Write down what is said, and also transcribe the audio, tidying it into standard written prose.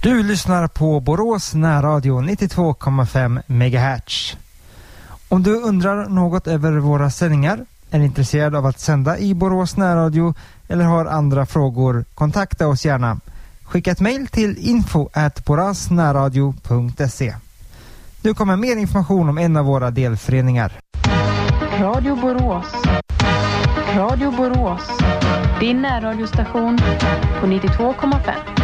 Du lyssnar på Borås närradio 92,5 MHz. Om du undrar något över våra sändningar, är intresserad av att sända i Borås närradio eller har andra frågor, kontakta oss gärna. Skicka ett mejl till info@borasnärradio.se. Nu kommer mer information om en av våra delföreningar. Radio Borås. Radio Borås. Din närradiostation på 92,5.